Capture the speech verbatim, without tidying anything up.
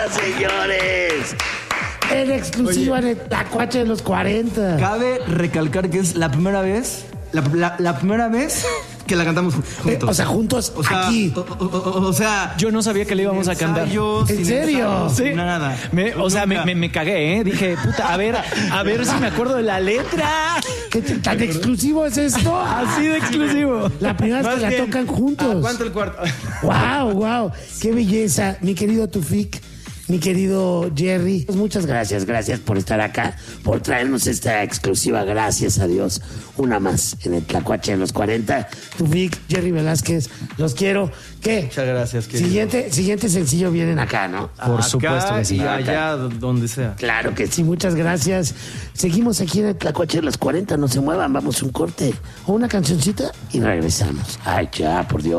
señores! En exclusiva en el Tlacuache de los cuarenta. Cabe recalcar que es la primera vez, la, la, la primera vez que la cantamos juntos. Eh, o sea, juntos o sea, aquí. O, o, o, o sea, yo no sabía que le íbamos a cantar. Ensayos, ¿En serio? Ensayos, sí. Nada. Me, o sea, me, me, me cagué, ¿eh? Dije, puta, a ver, a ver si me acuerdo de la letra. ¿Qué tan exclusivo es esto? Así de exclusivo. La primera vez que la tocan juntos. ¿Cuánto el cuarto? Wow, wow. Qué belleza, mi querido Tufik, mi querido Jerry. Muchas gracias, gracias por estar acá, por traernos esta exclusiva. Gracias a Dios. Una más en el Tlacuache de los cuarenta. Tufik, Jerry Velázquez, los quiero. ¿Qué? Muchas gracias, querido. Siguiente, siguiente sencillo vienen acá, ¿no? Por Acá supuesto que sí. Y allá donde sea. Claro que sí, muchas gracias. Seguimos aquí en el Tlacuache de los cuarenta. No se muevan, vamos un corte o una cancioncita y regresamos. Ay, ya, por Dios.